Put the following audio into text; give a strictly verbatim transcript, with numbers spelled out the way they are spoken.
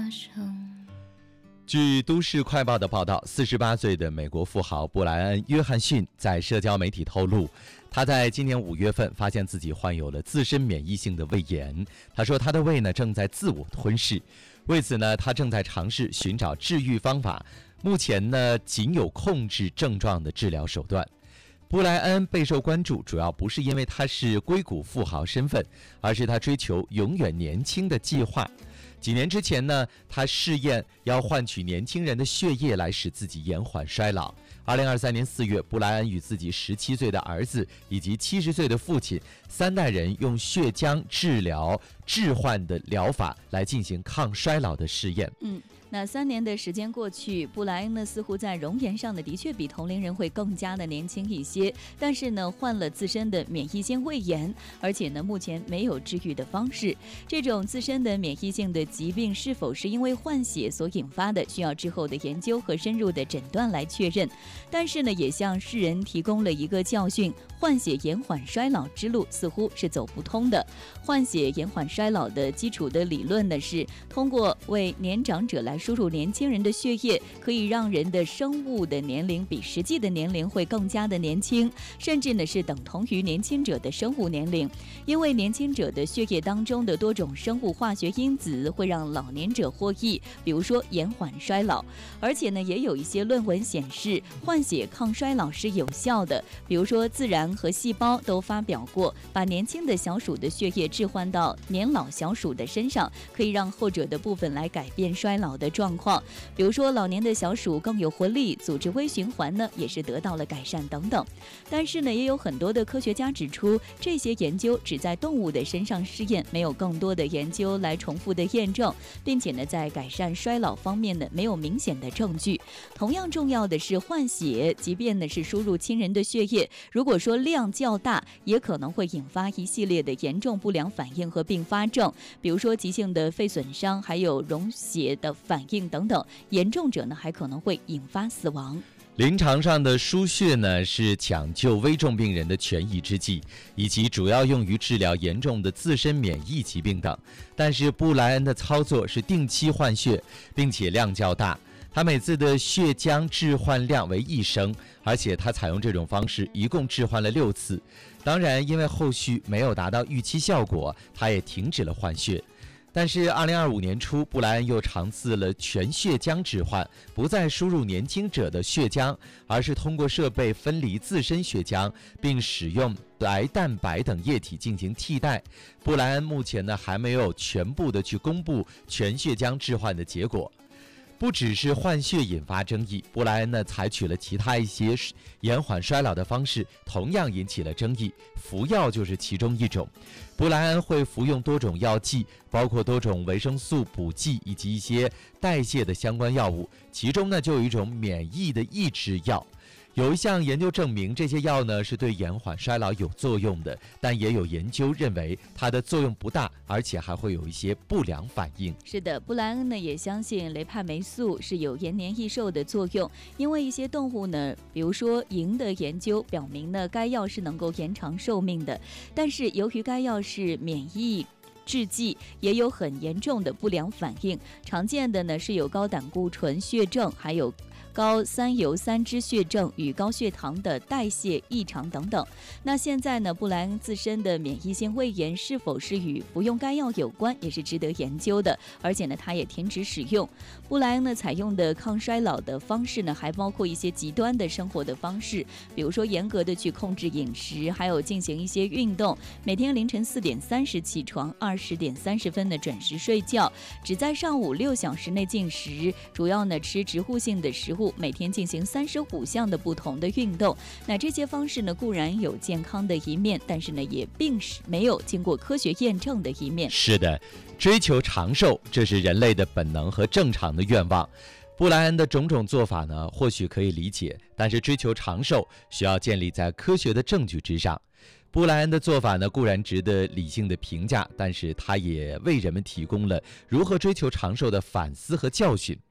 发生。 据都市快报的报道，四十八岁的美国富豪布莱恩·约翰逊在社交媒体透露，他在今年五月份发现自己患有了自身免疫性的胃炎。他说他的胃呢正在自我吞噬，为此呢他正在尝试寻找治愈方法，目前呢仅有控制症状的治疗手段。布莱恩备受关注，主要不是因为他是硅谷富豪身份，而是他追求永远年轻的计划。几年之前呢，他试验要换取年轻人的血液来使自己延缓衰老。二零二三年四月，布莱恩与自己十七岁的儿子以及七十岁的父亲三代人用血浆治疗致幻的疗法来进行抗衰老的试验。 嗯。那三年的时间过去，布莱恩呢似乎在容颜上呢的确比同龄人会更加的年轻一些，但是呢患了自身的免疫性胃炎，而且呢目前没有治愈的方式。这种自身的免疫性的疾病是否是因为换血所引发的，需要之后的研究和深入的诊断来确认。但是呢也向世人提供了一个教训，换血延缓衰老之路似乎是走不通的。换血延缓衰老的基础的理论呢是通过为年长者来输入年轻人的血液，可以让人的生物的年龄比实际的年龄会更加的年轻，甚至呢是等同于年轻者的生物年龄。因为年轻者的血液当中的多种生物化学因子会让老年者获益，比如说延缓衰老。而且呢也有一些论文显示换血抗衰老是有效的，比如说自然和细胞都发表过，把年轻的小鼠的血液置换到年老小鼠的身上，可以让后者的部分来改变衰老的状况，比如说老年的小鼠更有活力，组织微循环呢也是得到了改善等等。但是呢也有很多的科学家指出，这些研究只在动物的身上试验，没有更多的研究来重复的验证，并且呢在改善衰老方面呢没有明显的证据。同样重要的是换血，即便呢是输入亲人的血液，如果说量较大，也可能会引发一系列的严重不良反应和并发症，比如说急性的肺损伤，还有溶血的反应等等，严重者呢还可能会引发死亡。 临床上的输血呢是抢救危重病人的权宜之计，以及主要用于治疗严重的自身免疫疾病等。但是布莱恩的操作是定期换血，并且量较大，他每次的血浆置换量为一升，而且他采用这种方式一共置换了六次。当然因为后续没有达到预期效果，他也停止了换血。但是二零二五年初，布莱恩又尝试了全血浆置换，不再输入年轻者的血浆，而是通过设备分离自身血浆，并使用白蛋白等液体进行替代。布莱恩目前呢还没有全部的去公布全血浆置换的结果。不只是换血引发争议，布莱恩呢采取了其他一些延缓衰老的方式，同样引起了争议。服药就是其中一种。布莱恩会服用多种药剂，包括多种维生素补剂以及一些代谢的相关药物，其中呢就有一种免疫的抑制药。有一项研究证明，这些药呢是对延缓衰老有作用的，但也有研究认为它的作用不大，而且还会有一些不良反应。 是的，布莱恩呢也相信雷帕霉素是有延年益寿的作用，因为一些动物呢，比如说蝇的研究表明呢，该药是能够延长寿命的，但是由于该药是免疫制剂，也有很严重的不良反应，常见的呢是有高胆固醇血症，还有高三油三酯血症与高血糖的代谢异常等等。那现在呢，布莱恩自身的免疫性胃炎是否是与服用该药有关，也是值得研究的。而且呢，他也停止使用。布莱恩呢采用的抗衰老的方式呢，还包括一些极端的生活的方式，比如说严格的去控制饮食，还有进行一些运动，每天凌晨四点三十起床，二十点三十分的准时睡觉，只在上午六小时内进食，主要呢吃植物性的食物。每天进行三十五项的不同的运动，那这些方式呢固然有健康的一面，但是呢也并是没有经过科学验证的一面。 是的，追求长寿，这是人类的本能和正常的愿望。布莱恩的种种做法呢，或许可以理解，但是追求长寿需要建立在科学的证据之上。布莱恩的做法呢，固然值得理性的评价，但是他也为人们提供了如何追求长寿的反思和教训。